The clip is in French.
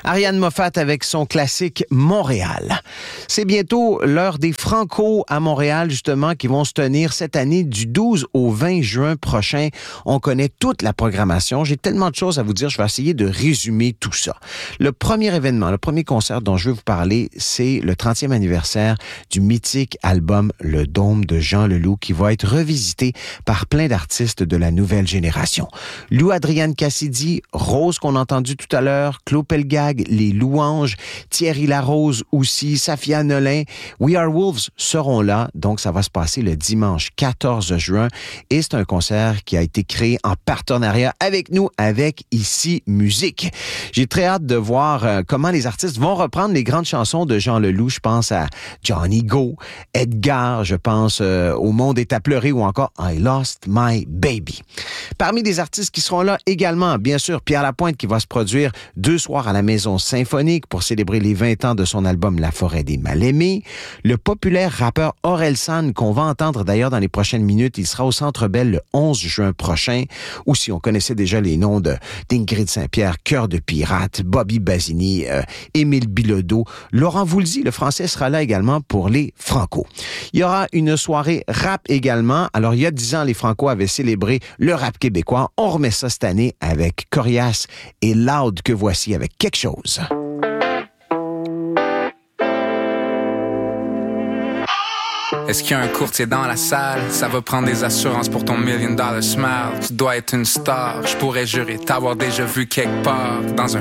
Ariane Moffat avec son classique Montréal. C'est bientôt l'heure des Franco à Montréal, justement, qui vont se tenir cette année du 12 au 20 juin prochain. On connaît toute la programmation. J'ai tellement de choses à vous dire, je vais essayer de résumer tout ça. Le premier événement, le premier concert dont je vais vous parler, c'est le 30e anniversaire du mythique album Le Dôme de Jean Leloup, qui va être revisité par plein d'artistes de la nouvelle génération. Lou Adrienne Cassidy, Rose qu'on a entendu tout à l'heure, Claude Pelgag, Les Louanges, Thierry Larose aussi, Safia Nolin, We Are Wolves seront là. Donc, ça va se passer le dimanche 14 juin. Et c'est un concert qui a été créé en partenariat avec nous, avec Ici Musique. J'ai très hâte de voir comment les artistes vont reprendre les grandes chansons de Jean Leloup. Je pense à Johnny Go, Edgar, je pense Au monde est à pleurer ou encore I Lost My Baby. Parmi les artistes qui seront là également, bien sûr, Pierre Lapointe qui va se produire 2 soirs à la Maison Symphonique pour célébrer les 20 ans de son album La Forêt des Mal-Aimés. Le populaire rappeur Orelsan, qu'on va entendre d'ailleurs dans les prochaines minutes, il sera au Centre Bell le 11 juin prochain. Ou si on connaissait déjà les noms d'Ingrid Saint-Pierre, Cœur de Pirate, Bobby Basini, Émile Bilodeau, Laurent Voulzy, le français, sera là également pour les Franco. Il y aura une soirée rap également. Alors, il y a 10 ans, les Franco avaient célébré le rap québécois. On remet ça cette année avec Corias et Loud que voici avec Quelque chose. Est-ce qu'il y a un courtier dans la salle? Ça va prendre des assurances pour ton $1 million smile. Tu dois être une star, je pourrais jurer t'avoir déjà vu quelque part dans un